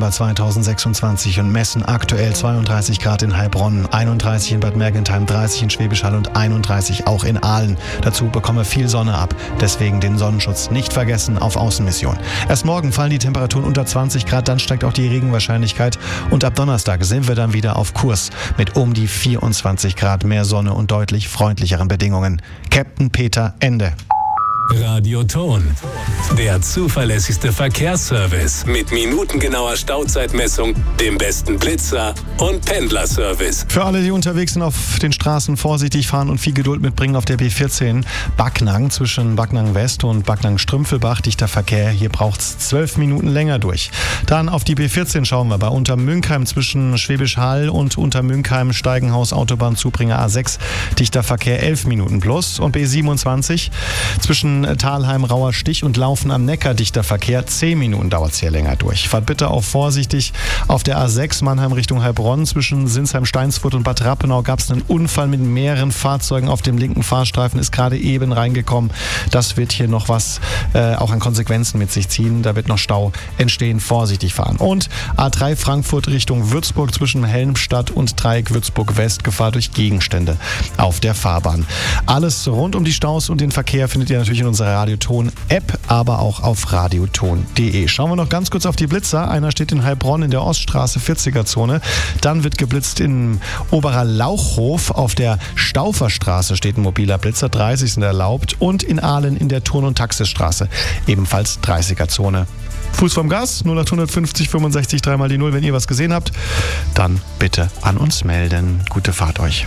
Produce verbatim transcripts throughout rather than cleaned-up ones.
Dezember zweitausendsechsundzwanzig und messen aktuell zweiunddreißig Grad in Heilbronn, einunddreißig in Bad Mergentheim, dreißig in Schwäbisch Hall und einunddreißig auch in Aalen. Dazu bekomme viel Sonne ab, deswegen den Sonnenschutz nicht vergessen auf Außenmission. Erst morgen fallen die Temperaturen unter zwanzig Grad, dann steigt auch die Regenwahrscheinlichkeit und ab Donnerstag sind wir dann wieder auf Kurs mit um die vierundzwanzig Grad, mehr Sonne und deutlich freundlicheren Bedingungen. Captain Peter, Ende. Radioton, der zuverlässigste Verkehrsservice mit minutengenauer Stauzeitmessung, dem besten Blitzer und Pendlerservice. Für alle, die unterwegs sind auf den Straßen, vorsichtig fahren und viel Geduld mitbringen auf der B vierzehn Backnang zwischen Backnang West und Backnang Strümpfelbach, dichter Verkehr. Hier braucht es zwölf Minuten länger durch. Dann auf die B vierzehn schauen wir bei Untermünkheim zwischen Schwäbisch Hall und Untermünkheim Steigenhaus Autobahn Zubringer A sechs, dichter Verkehr elf Minuten plus. Und B siebenundzwanzig zwischen Thalheim, Rauer Stich und Laufen am Neckar, dichter Verkehr, zehn Minuten dauert es hier länger durch. Fahrt bitte auch vorsichtig auf der A sechs Mannheim Richtung Heilbronn. Zwischen Sinsheim-Steinsfurt und Bad Rappenau gab es einen Unfall mit mehreren Fahrzeugen auf dem linken Fahrstreifen, ist gerade eben reingekommen. Das wird hier noch was äh, auch an Konsequenzen mit sich ziehen. Da wird noch Stau entstehen. Vorsichtig fahren. Und A drei Frankfurt Richtung Würzburg zwischen Helmstadt und Dreieck Würzburg West, Gefahr durch Gegenstände auf der Fahrbahn. Alles rund um die Staus und den Verkehr findet ihr natürlich in unserer Radioton-App, aber auch auf radioton punkt de. Schauen wir noch ganz kurz auf die Blitzer. Einer steht in Heilbronn in der Oststraße, vierziger Zone. Dann wird geblitzt in Oberer Lauchhof. Auf der Stauferstraße steht ein mobiler Blitzer, dreißig sind erlaubt. Und in Aalen in der Turn- und Taxisstraße, ebenfalls dreißiger Zone. Fuß vom Gas, null acht fünfzig fünfundsechzig drei mal die null. Wenn ihr was gesehen habt, dann bitte an uns melden. Gute Fahrt euch.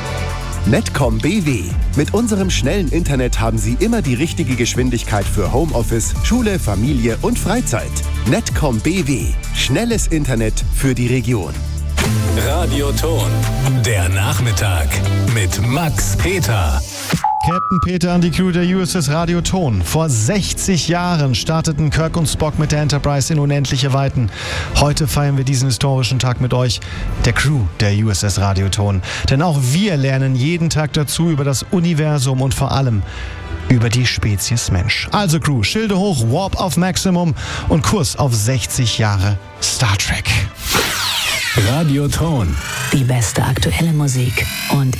Netcom B W. Mit unserem schnellen Internet haben Sie immer die richtige Geschwindigkeit für Homeoffice, Schule, Familie und Freizeit. Netcom B W. Schnelles Internet für die Region. Radioton, der Nachmittag mit Max Peter. Captain Peter an die Crew der U S S Radioton. Vor sechzig Jahren starteten Kirk und Spock mit der Enterprise in unendliche Weiten. Heute feiern wir diesen historischen Tag mit euch, der Crew der U S S Radioton. Denn auch wir lernen jeden Tag dazu über das Universum und vor allem über die Spezies Mensch. Also Crew, Schilde hoch, Warp auf Maximum und Kurs auf sechzig Jahre Star Trek. Radioton. Die beste aktuelle Musik und